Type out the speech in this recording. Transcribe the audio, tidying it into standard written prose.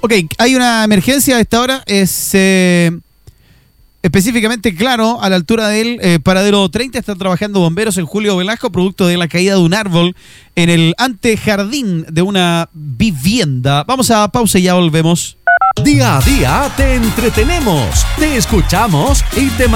Ok, hay una emergencia a esta hora. Es específicamente, claro, a la altura del paradero 30. Están trabajando bomberos en Julio Velasco, producto de la caída de un árbol en el antejardín de una vivienda. Vamos a pausa y ya volvemos. Día a día te entretenemos, te escuchamos y te